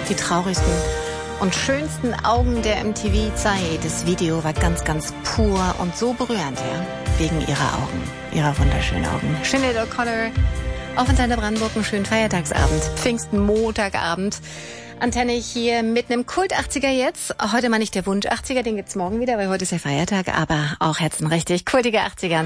die traurigsten und schönsten Augen der MTV-Zeit. Das Video war ganz, ganz pur und so berührend, ja, wegen ihrer Augen, ihrer wunderschönen Augen. Sinead O'Connor auf Antenne Brandenburg, einen schönen Feiertagsabend, Pfingsten-Montagabend. Antenne hier mit einem Kult-80er jetzt. Heute mal nicht der Wunsch-80er, den gibt's morgen wieder, weil heute ist ja Feiertag, aber auch herzenrichtig kultiger 80er.